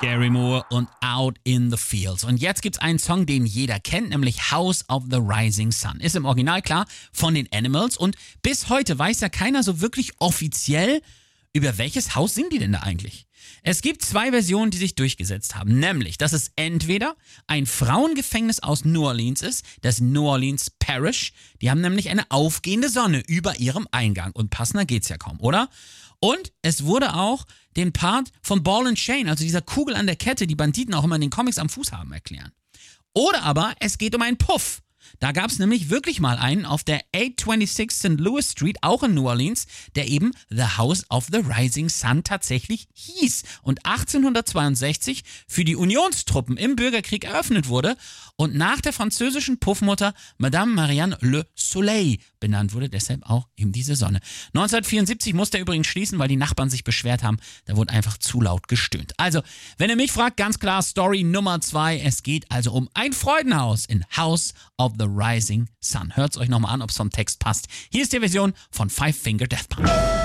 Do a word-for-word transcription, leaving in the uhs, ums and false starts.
Gary Moore und Out in the Fields. Und jetzt gibt's einen Song, den jeder kennt, nämlich House of the Rising Sun. Ist im Original klar von den Animals und bis heute weiß ja keiner so wirklich offiziell, über welches Haus singen die denn da eigentlich? Es gibt zwei Versionen, die sich durchgesetzt haben, nämlich, dass es entweder ein Frauengefängnis aus New Orleans ist, das New Orleans Parish, die haben nämlich eine aufgehende Sonne über ihrem Eingang und passender geht's ja kaum, oder? Und es wurde auch den Part von Ball and Chain, also dieser Kugel an der Kette, die Banditen auch immer in den Comics am Fuß haben, erklären. Oder aber es geht um einen Puff. Da gab es nämlich wirklich mal einen auf der achthundertsechsundzwanzig Saint Louis Street, auch in New Orleans, der eben The House of the Rising Sun tatsächlich hieß und achtzehnhundertzweiundsechzig für die Unionstruppen im Bürgerkrieg eröffnet wurde und nach der französischen Puffmutter Madame Marianne Le Soleil benannt wurde, deshalb auch eben diese Sonne. neunzehnhundertvierundsiebzig musste er übrigens schließen, weil die Nachbarn sich beschwert haben, da wurde einfach zu laut gestöhnt. Also, wenn ihr mich fragt, ganz klar Story Nummer zwei, es geht also um ein Freudenhaus in House of the Rising Sun. Hört's euch nochmal an, ob es vom Text passt. Hier ist die Version von Five Finger Death Punch.